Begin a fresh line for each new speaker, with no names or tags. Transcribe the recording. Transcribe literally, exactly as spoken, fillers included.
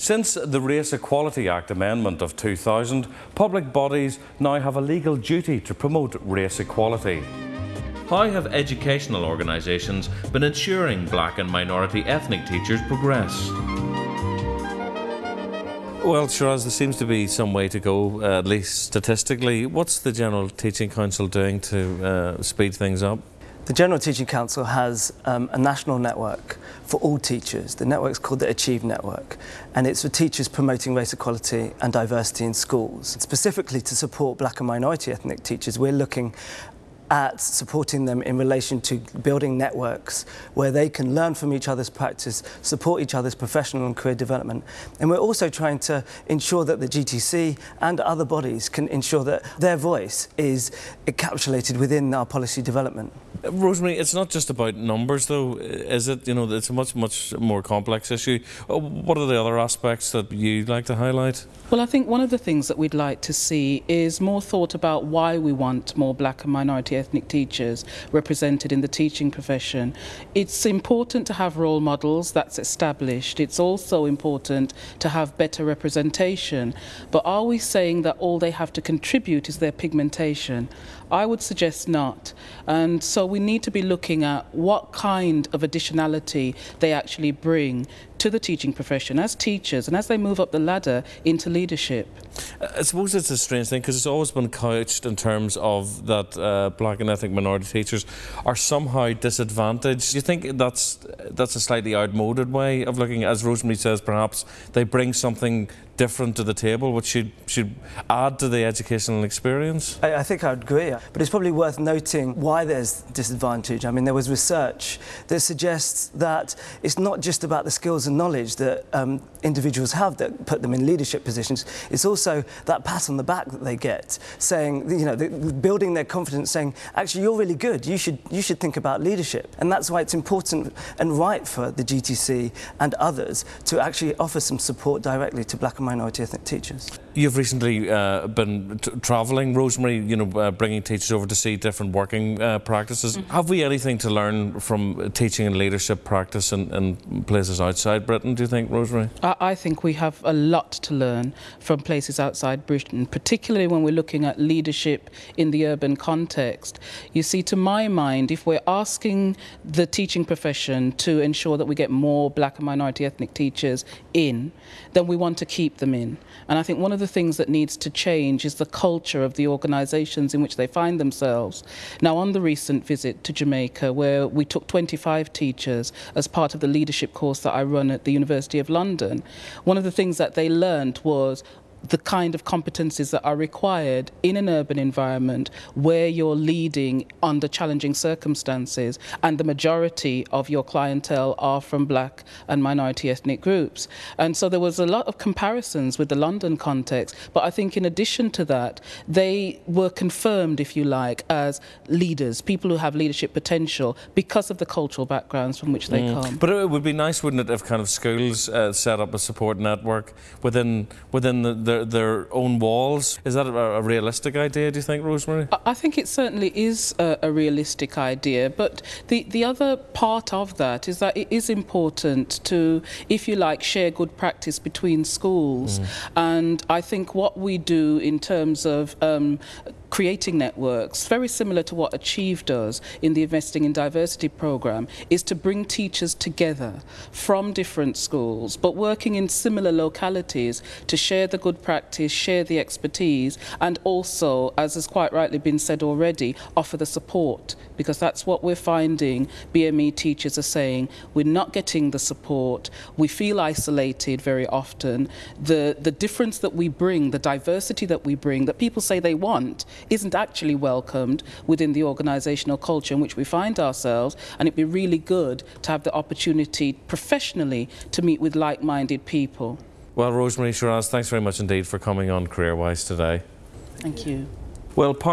Since the Race Equality Act amendment of two thousand, public bodies now have a legal duty to promote race equality. How have educational organisations been ensuring black and minority ethnic teachers progress? Well, Shiraz, there seems to be some way to go, uh, at least statistically. What's the General Teaching Council doing to uh, speed things up?
The General Teaching Council has um, a national network for all teachers. The network's called the Achieve Network, and it's for teachers promoting race equality and diversity in schools. Specifically to support black and minority ethnic teachers, we're looking at supporting them in relation to building networks where they can learn from each other's practice, support each other's professional and career development. And we're also trying to ensure that the G T C and other bodies can ensure that their voice is encapsulated within our policy development.
Rosemary, it's not just about numbers though, is it? You know, it's a much, much more complex issue. What are the other aspects that you'd like to highlight?
Well, I think one of the things that we'd like to see is more thought about why we want more black and minority ethnic teachers represented in the teaching profession. It's important to have role models, that's established. It's also important to have better representation. But are we saying that all they have to contribute is their pigmentation? I would suggest not. And so we need to be looking at what kind of additionality they actually bring to the teaching profession as teachers and as they move up the ladder into leadership.
I suppose it's a strange thing because it's always been couched in terms of that uh, black and ethnic minority teachers are somehow disadvantaged. Do you think that's that's a slightly outmoded way of looking at, as Rosemary says, perhaps they bring something different to the table which should, should add to the educational experience?
I, I think I would agree, but it's probably worth noting why there's disadvantage. I mean, there was research that suggests that it's not just about the skills and knowledge that um, individuals have that put them in leadership positions. It's also that pat on the back that they get, saying, you know, the, building their confidence, saying, actually, you're really good. You should, you should think about leadership. And that's why it's important and right for the G T C and others to actually offer some support directly to black and minority ethnic teachers.
You've recently uh, been t travelling, Rosemary, you know, uh, bringing teachers over to see different working uh, practices. Mm-hmm. Have we anything to learn from teaching and leadership practice in, in places outside Britain, do you think, Rosemary?
I, I think we have a lot to learn from places outside Britain, particularly when we're looking at leadership in the urban context. You see, to my mind, if we're asking the teaching profession to ensure that we get more black and minority ethnic teachers in, then we want to keep them in. And I think one of the things that needs to change is the culture of the organisations in which they find themselves. Now, on the recent visit to Jamaica, where we took twenty-five teachers as part of the leadership course that I run at the University of London, one of the things that they learned was the kind of competencies that are required in an urban environment where you're leading under challenging circumstances and the majority of your clientele are from black and minority ethnic groups. And so there was a lot of comparisons with the London context, but I think in addition to that, they were confirmed, if you like, as leaders, people who have leadership potential because of the cultural backgrounds from which they mm. come.
But it would be nice, wouldn't it, if kind of schools uh, set up a support network within, within the, the their own walls. Is that a, a realistic idea, do you think, Rosemary?
I think it certainly is a, a realistic idea, but the, the other part of that is that it is important to, if you like, share good practice between schools. Mm. And I think what we do in terms of um, creating networks, very similar to what Achieve does in the Investing in Diversity programme, is to bring teachers together from different schools, but working in similar localities to share the good practice, share the expertise, and also, as has quite rightly been said already, offer the support, because that's what we're finding B M E teachers are saying. We're not getting the support, we feel isolated very often. The, the difference that we bring, the diversity that we bring, that people say they want, isn't actually welcomed within the organisational culture in which we find ourselves, and it'd be really good to have the opportunity professionally to meet with like-minded people.
Well, Rosemary Shiraz, thanks very much indeed for coming on CareerWise today.
Thank you.
Well,